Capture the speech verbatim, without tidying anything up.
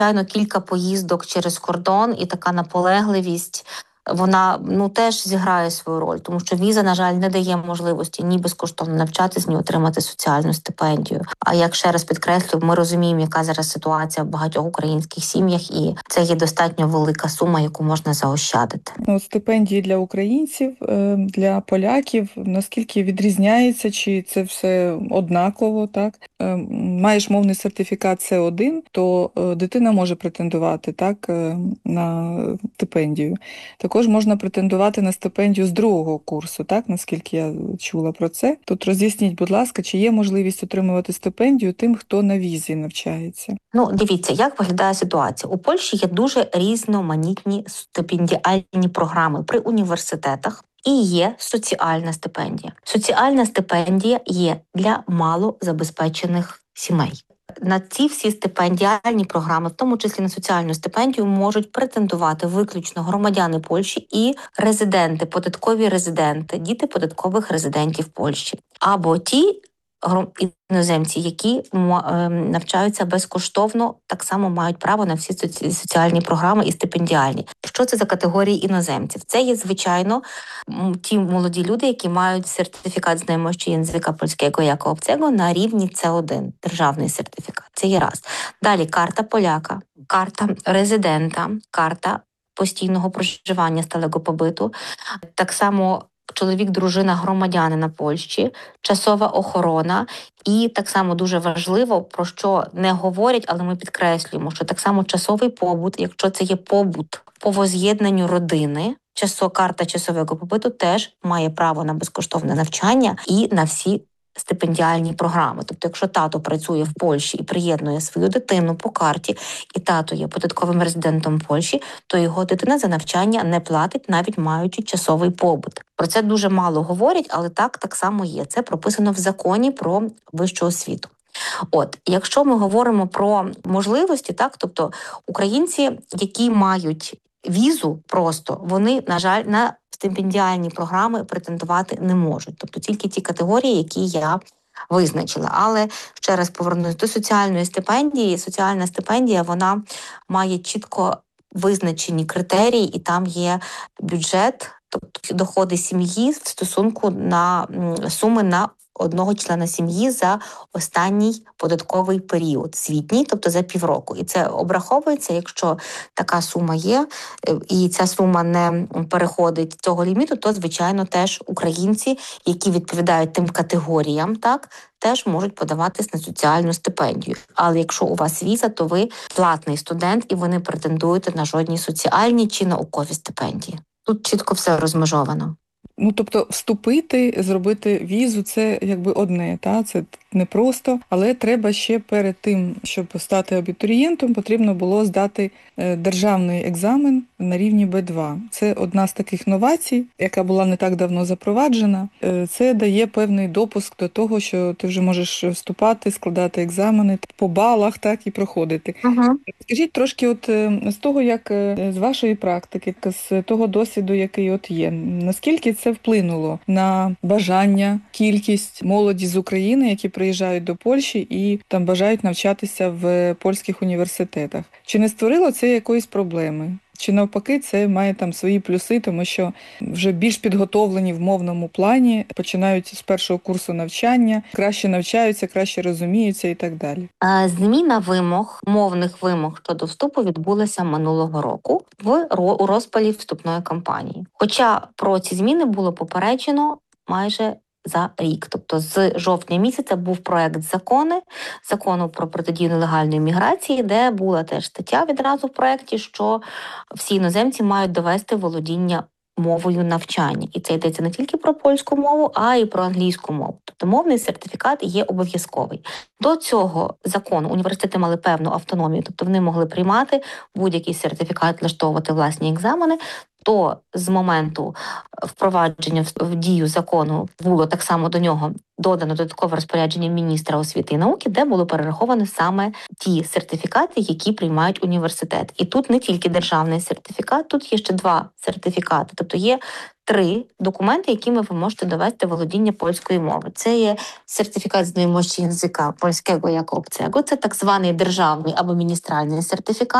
звичайно, кілька поїздок через кордон і така наполегливість, вона, ну, теж зіграє свою роль, тому що віза, на жаль, не дає можливості ні безкоштовно навчатись, ні отримати соціальну стипендію. А як ще раз підкреслю, ми розуміємо, яка зараз ситуація в багатьох українських сім'ях, і це є достатньо велика сума, яку можна заощадити. Ну, стипендії для українців, для поляків, наскільки відрізняється, чи це все однаково, так? Маєш мовний сертифікат С один, то дитина може претендувати, так, на стипендію. Також можна претендувати на стипендію з другого курсу, так, наскільки я чула про це. Тут роз'ясніть, будь ласка, чи є можливість отримувати стипендію тим, хто на візі навчається? Ну, дивіться, як виглядає ситуація. У Польщі є дуже різноманітні стипендіальні програми при університетах. І є соціальна стипендія. Соціальна стипендія є для малозабезпечених сімей. На ці всі стипендіальні програми, в тому числі на соціальну стипендію, можуть претендувати виключно громадяни Польщі і резиденти, податкові резиденти, діти податкових резидентів Польщі. Або ті іноземці, які навчаються безкоштовно, так само мають право на всі соціальні програми і стипендіальні. Що це за категорії іноземців? Це є, звичайно, ті молоді люди, які мають сертифікат знаємості язика польського як обцего на рівні С один, державний сертифікат. Це є раз. Далі карта поляка, карта резидента, карта постійного проживання, сталого побиту. Так само чоловік, дружина, громадянина Польщі, часова охорона і так само дуже важливо, про що не говорять, але ми підкреслюємо, що так само часовий побут, якщо це є побут по воз'єднанню родини, часо, карта часового побуту теж має право на безкоштовне навчання і на всі стипендіальні програми. Тобто, якщо тато працює в Польщі і приєднує свою дитину по карті, і тато є податковим резидентом Польщі, то його дитина за навчання не платить, навіть маючи часовий побут. Про це дуже мало говорять, але так, так само є. Це прописано в законі про вищу освіту. От, якщо ми говоримо про можливості, так, тобто українці, які мають візу просто, вони, на жаль, на стипендіальні програми претендувати не можуть. Тобто тільки ті категорії, які я визначила. Але ще раз повернусь до соціальної стипендії. Соціальна стипендія, вона має чітко визначені критерії, і там є бюджет, тобто доходи сім'ї в стосунку на суми на одного члена сім'ї за останній податковий період, звітній, тобто за півроку. І це обраховується, якщо така сума є, і ця сума не переходить цього ліміту, то, звичайно, теж українці, які відповідають тим категоріям, так, теж можуть подаватись на соціальну стипендію. Але якщо у вас віза, то ви платний студент, і ви не претендуєте на жодні соціальні чи наукові стипендії. Тут чітко все розмежовано. Ну, тобто вступити, зробити візу – це якби одне, та? Це непросто, але треба ще перед тим, щоб стати абітурієнтом, потрібно було здати державний екзамен на рівні Б два. Це одна з таких новацій, яка була не так давно запроваджена. Це дає певний допуск до того, що ти вже можеш вступати, складати екзамени по балах, так, і проходити. Ага. Скажіть трошки от з того, як з вашої практики, з того досвіду, який от є, наскільки це вплинуло на бажання, кількість молоді з України, які приїжджають до Польщі і там бажають навчатися в польських університетах? Чи не створило це якоїсь проблеми? Чи навпаки це має там свої плюси, тому що вже більш підготовлені в мовному плані, починають з першого курсу навчання, краще навчаються, краще розуміються і так далі? Зміна вимог, мовних вимог щодо вступу відбулася минулого року в у розпалі вступної кампанії. Хоча про ці зміни було попереджено майже за рік. Тобто з жовтня місяця був проект закону, закону про протидію нелегальної міграції, де була теж стаття відразу в проекті, що всі іноземці мають довести володіння мовою навчання. І це йдеться не тільки про польську мову, а й про англійську мову. Тобто мовний сертифікат є обов'язковий. До цього закону університети мали певну автономію, тобто вони могли приймати будь-який сертифікат, влаштовувати власні екзамени. То з моменту впровадження в дію закону було так само до нього додано додаткове розпорядження міністра освіти і науки, де було перераховано саме ті сертифікати, які приймають університет. І тут не тільки державний сертифікат, тут є ще два сертифікати. Тобто є три документи, якими ви можете довести володіння польської мови. Це є сертифікат znajomości języka polskiego jako obcego, це так званий державний або міністральний сертифікат.